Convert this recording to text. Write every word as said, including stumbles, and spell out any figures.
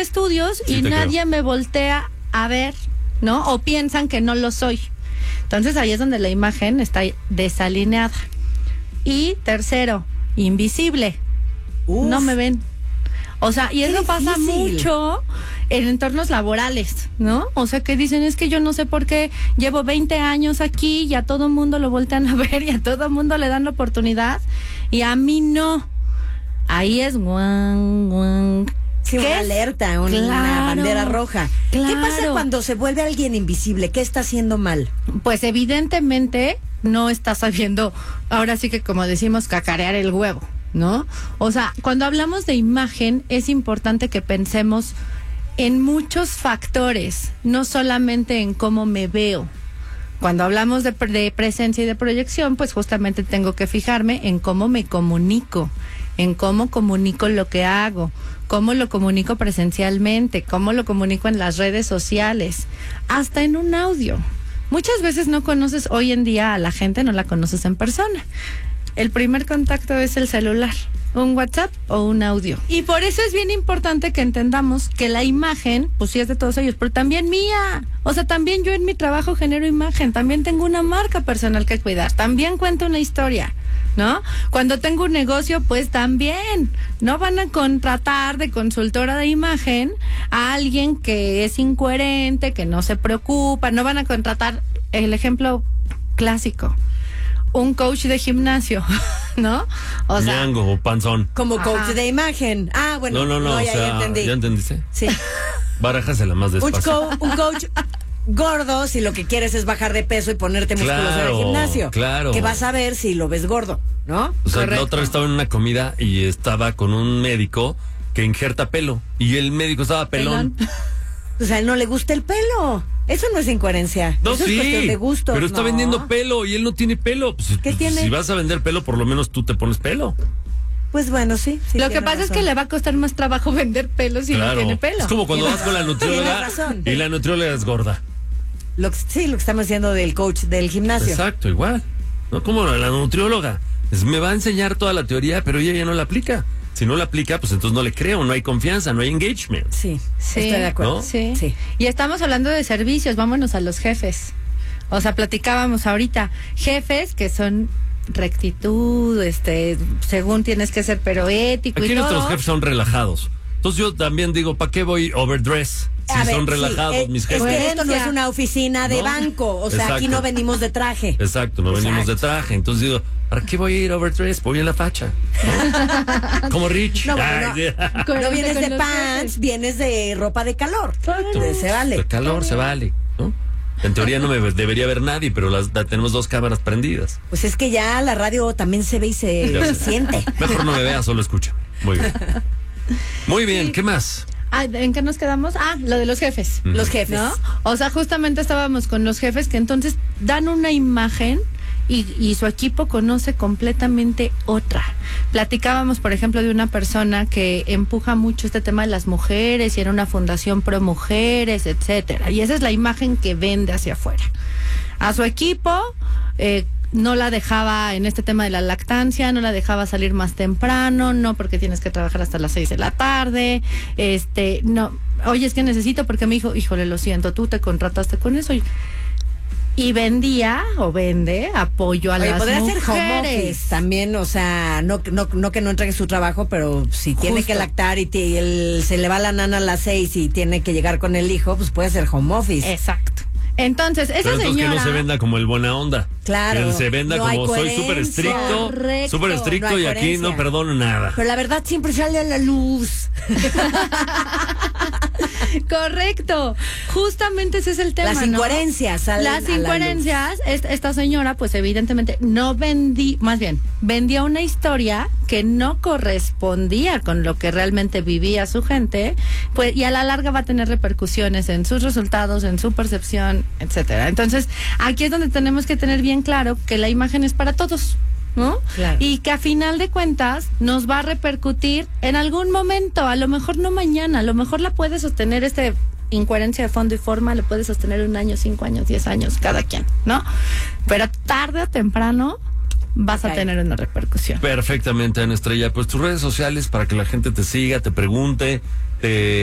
estudios Sí, y te nadie creo. me voltea a ver, ¿no? O piensan que no lo soy. Entonces ahí es donde la imagen está desalineada. Y tercero, invisible. Uf. No me ven. O sea, y Qué eso pasa difícil. mucho en entornos laborales, ¿no? O sea, que dicen, es que yo no sé por qué llevo veinte años aquí y a todo mundo lo voltean a ver y a todo mundo le dan la oportunidad y a mí no. Ahí es guan, guan. Sí, ¿Qué una es? alerta, una Claro, bandera roja. ¿Qué claro. pasa cuando se vuelve alguien invisible? ¿Qué está haciendo mal? Pues evidentemente no está sabiendo, ahora sí que como decimos, cacarear el huevo, ¿no? O sea, cuando hablamos de imagen es importante que pensemos en muchos factores, no solamente en cómo me veo. Cuando hablamos de, de presencia y de proyección, pues justamente tengo que fijarme en cómo me comunico, en cómo comunico lo que hago, cómo lo comunico presencialmente, cómo lo comunico en las redes sociales, hasta en un audio. Muchas veces no conoces hoy en día a la gente, no la conoces en persona. El primer contacto es el celular, un WhatsApp o un audio. Y por eso es bien importante que entendamos que la imagen, pues sí es de todos ellos, pero también mía. O sea, también yo en mi trabajo genero imagen, también tengo una marca personal que cuidar, también cuento una historia, ¿no? Cuando tengo un negocio, pues también. No van a contratar de consultora de imagen a alguien que es incoherente, que no se preocupa, no van a contratar, el ejemplo clásico, un coach de gimnasio, ¿no? O sea, Ñango o panzón. Como coach Ajá. de imagen. Ah, bueno. No, no, no, o ya, sea, ya entendí. ¿ya entendiste? Sí. Barájasela más Un, despacio. co- un coach gordo, si lo que quieres es bajar de peso y ponerte musculoso en el Claro, gimnasio. claro. Que vas a ver si lo ves gordo, ¿no? O sea, la Correcto. otra vez estaba en una comida y estaba con un médico que injerta pelo. Y el médico estaba pelón. pelón. O sea, a él no le gusta el pelo. Eso no es incoherencia. No, Eso sí, es cuestión de gusto. pero está No. vendiendo pelo y él no tiene pelo. Pues, ¿Qué pues, tiene? Si vas a vender pelo, por lo menos tú te pones pelo. Pues bueno, sí. sí Lo que tiene pasa es razón. que le va a costar más trabajo vender pelo si no tiene pelo. Es como cuando Tienes- vas con la nutrióloga tienes razón. y la nutrióloga es gorda. Lo que- sí, lo que estamos haciendo del coach del gimnasio. Exacto, igual. No como la nutrióloga. Es, me va a enseñar toda la teoría, pero ella ya no la aplica. Si no la aplica, pues entonces no le creo, no hay confianza, no hay engagement. Sí, Sí, estoy de acuerdo. ¿no? Sí. Sí. Y estamos hablando de servicios, vámonos a los jefes. O sea, platicábamos ahorita, jefes que son rectitud, este, según tienes que ser, pero ético Aquí y nuestros todo. jefes son relajados. Entonces yo también digo, ¿para qué voy overdress? Si A ver, son sí, relajados eh, mis es jefes. que esto no es Coherencia. una oficina de ¿No? banco. O sea, Exacto. aquí no venimos de traje. Exacto, no venimos de Exacto. traje. Entonces digo, ¿para qué voy a ir overdress? Voy en la facha. ¿No? Como Rich. No, bueno, Ay, no. Coherente No vienes con de los pants, jefes. vienes de ropa de calor. Exacto. Se vale. El calor se vale, ¿no? En teoría no me debería ver nadie, pero las, la- tenemos dos cámaras prendidas. Pues es que ya la radio también se ve y se Ya sé. siente. Mejor no me vea, solo escucha. Muy bien. Muy bien, ¿qué más? Ah, ¿en qué nos quedamos? Ah, lo de los jefes. Los jefes. ¿No? O sea, justamente estábamos con los jefes que entonces dan una imagen y, y su equipo conoce completamente otra. Platicábamos, por ejemplo, de una persona que empuja mucho este tema de las mujeres y era una fundación pro mujeres, etcétera. Y esa es la imagen que vende hacia afuera. A su equipo, eh, no la dejaba en este tema de la lactancia, no la dejaba salir más temprano, no porque tienes que trabajar hasta las seis de la tarde, este, no, oye, es que necesito porque me dijo, híjole, lo siento, tú te contrataste con eso. Y, y vendía o vende apoyo a Oye, las podría ser home mujeres. office también, o sea, no, no, no que no entregue su trabajo, pero si tiene Justo. que lactar y, te- y el- se le va la nana a las seis y tiene que llegar con el hijo, pues puede ser home office. Exacto. Entonces, esa Pero entonces señora... que no se venda como el buena onda. Claro. Que se venda No hay como soy coherencia. súper estricto. Correcto. Súper No estricto hay y aquí coherencia. no perdono nada. Pero la verdad siempre sale a la luz. Correcto. Justamente ese es el tema, Las ¿no? incoherencias salen Las a la incoherencias, esta, esta señora, pues evidentemente no vendí, más bien, vendía una historia que no correspondía con lo que realmente vivía su gente, pues, y a la larga va a tener repercusiones en sus resultados, en su percepción, etcétera. Entonces, aquí es donde tenemos que tener bien claro que la imagen es para todos, ¿no? Claro. Y que a final de cuentas nos va a repercutir en algún momento, a lo mejor no mañana, a lo mejor la puede sostener este incoherencia de fondo y forma, le puede sostener un año, cinco años, diez años, cada quien, ¿no? Pero tarde o temprano vas Ok. a tener una repercusión. Perfectamente, Ana Estrella. Pues tus redes sociales para que la gente te siga, te pregunte, te